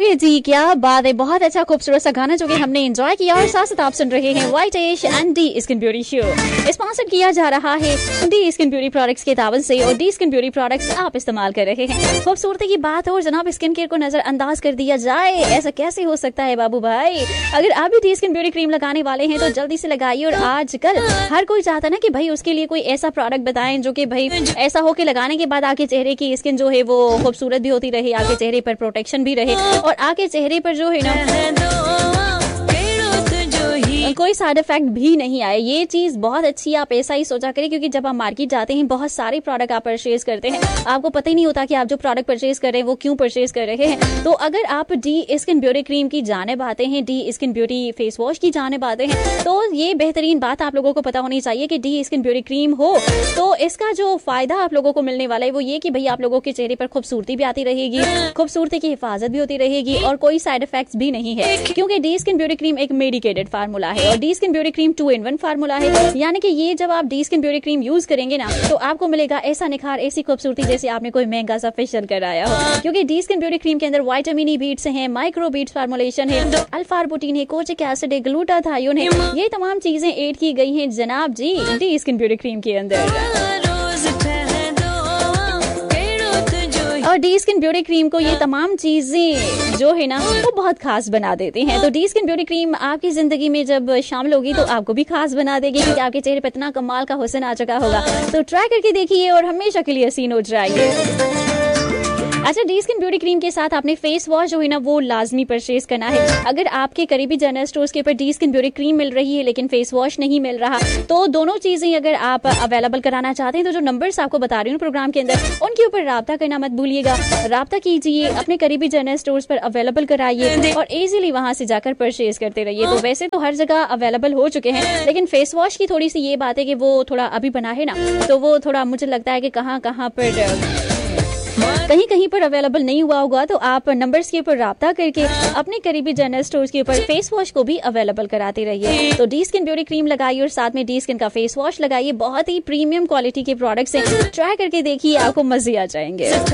Okay जी, क्या बात है। बहुत अच्छा खूबसूरत सा गाना जो कि हमने एंजॉय किया और साथ साथ आप सुन रहे हैं white ash and D skin beauty show. Sponsor किया जा रहा है डी स्किन ब्यूटी प्रोडक्ट्स के तावन से और डी स्किन ब्यूटी प्रोडक्ट्स आप इस्तेमाल कर रहे हैं। खूबसूरती की बात और जनाब स्किन केयर को नजरअंदाज कर दिया जाए, ऐसा कैसे हो सकता है बाबू भाई। अगर आप भी डी स्किन ब्यूटी क्रीम लगाने वाले हैं तो जल्दी से लगाइए। और आजकल हर कोई चाहता है ना कि भाई उसके लिए कोई ऐसा प्रोडक्ट बताएं जो कि भाई ऐसा हो कि लगाने के बाद आपके चेहरे की स्किन जो है वो खूबसूरत भी होती रहे, आपके चेहरे पर प्रोटेक्शन भी रहे और आपके चेहरे पर जो है ना कोई साइड इफेक्ट भी नहीं आए। ये चीज बहुत अच्छी है, आप ऐसा ही सोचा करें, क्योंकि जब आप मार्केट जाते हैं बहुत सारे प्रोडक्ट आप परचेज करते हैं, आपको पता ही नहीं होता कि आप जो प्रोडक्ट परचेज कर रहे हैं वो क्यों परचेज कर रहे हैं। तो अगर आप डी स्किन ब्यूटी क्रीम की जानिब आते हैं, D skin beauty face wash की जानिब आते हैं, तो ये बेहतरीन बात आप लोगों को पता होनी चाहिए कि डी स्किन ब्यूटी क्रीम हो तो इसका जो फायदा आप लोगों को मिलने वाला है वो ये कि भाई आप लोगों के चेहरे पर खूबसूरती भी आती रहेगी, खूबसूरती की हिफाजत भी होती रहेगी और कोई साइड इफेक्ट्स भी नहीं है, क्योंकि डी स्किन ब्यूटी क्रीम एक मेडिकेटेड फार्मूला है और D skin beauty cream 2-in-1 formula है। यानी कि ये जब आप D skin beauty cream use करेंगे ना तो आपको मिलेगा ऐसा निखार, ऐसी खूबसूरती जैसे आपने कोई महंगा सा फेशियल कराया हो, क्योंकि डी स्किन ब्यूटी क्रीम के अंदर विटामिन ई बीट्स हैं, माइक्रो बीट्स फार्मूलेशन है, अल्फा आर्बुटिन है, कोचिक एसिड है, ग्लूटाथायोन है, ये तमाम चीजें ऐड की गई हैं जनाब G D skin beauty cream के अंदर। और डी स्किन ब्यूटी क्रीम को ये तमाम चीजें जो है ना वो बहुत खास बना देते हैं। तो डी स्किन ब्यूटी क्रीम आपकी जिंदगी में जब शामिल होगी तो आपको भी खास बना देगी, क्योंकि आपके चेहरे पर इतना कमाल का हुस्न आ चुका होगा। तो ट्राई करके देखिए और हमेशा के लिए हसीन हो जाइए। अच्छा, डी स्किन ब्यूटी क्रीम के साथ आपने फेस वॉश जो है ना वो लाजमी परचेज करना है। अगर आपके करीबी जनरल स्टोर्स के ऊपर डी स्किन ब्यूटी क्रीम मिल रही है लेकिन फेस वॉश नहीं मिल रहा, तो दोनों चीजें अगर आप अवेलेबल कराना चाहते हैं तो जो नंबर्स आपको बता रही हूँ प्रोग्राम के अंदर, उनके ऊपर राब्ता करना मत भूलिएगा। राब्ता कीजिए, अपने करीबी जनरल स्टोर्स पर अवेलेबल कराइए और इजीली वहां से जाकर परचेज करते रहिए। तो वैसे तो हर जगह अवेलेबल हो चुके हैं, लेकिन फेस वॉश की थोड़ी सी ये बात है कि वो थोड़ा अभी बना है ना, तो वो थोड़ा मुझे लगता है कि कहाँ पर कहीं पर अवेलेबल नहीं हुआ होगा। तो आप नंबर्स के ऊपर राब्ता करके अपने करीबी जनरल स्टोर्स के ऊपर फेस वॉश को भी अवेलेबल कराते रहिए। तो डी स्किन ब्यूटी क्रीम लगाइए और साथ में डी स्किन का फेस वॉश लगाइए। बहुत ही प्रीमियम क्वालिटी के प्रोडक्ट्स हैं, ट्राई करके देखिए, आपको मजे आ जाएंगे।